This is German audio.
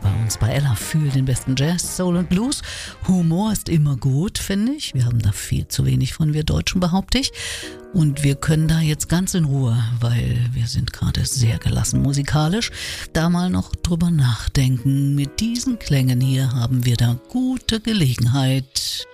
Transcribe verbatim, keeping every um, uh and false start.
bei uns bei Ella für den besten Jazz, Soul und Blues. Humor ist immer gut, finde ich. Wir haben da viel zu wenig von, wir Deutschen, behaupte ich. Und wir können da jetzt ganz in Ruhe, weil wir sind gerade sehr gelassen musikalisch, da mal noch drüber nachdenken. Mit diesen Klängen hier haben wir da gute Gelegenheit.